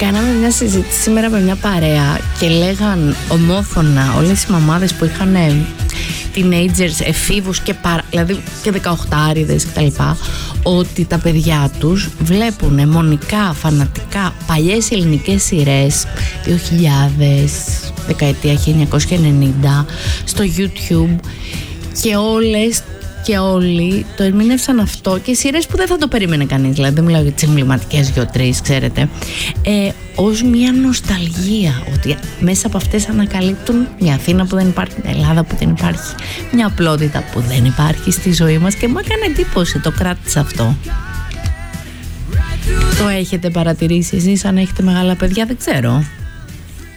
Κάναμε μια συζήτηση σήμερα με μια παρέα και λέγαν ομόφωνα όλες οι μαμάδες που είχαν teenagers, εφήβους και δηλαδή και 18άριδες κτλ, ότι τα παιδιά τους βλέπουν αιμονικά, φανατικά παλιές ελληνικές σειρές 2000, δεκαετία 1990 στο YouTube, και όλες και όλοι το ερμήνευσαν αυτό, και σειρές που δεν θα το περίμενε κανείς, δηλαδή δεν μιλάω για τις εμβληματικές 2-3, ξέρετε, ως μια νοσταλγία, ότι μέσα από αυτές ανακαλύπτουν μια Αθήνα που δεν υπάρχει, μια Ελλάδα που δεν υπάρχει, μια απλότητα που δεν υπάρχει στη ζωή μας, και μου έκανε εντύπωση, το κράτησα αυτό. Το έχετε παρατηρήσει εσείς, αν έχετε μεγάλα παιδιά, δεν ξέρω.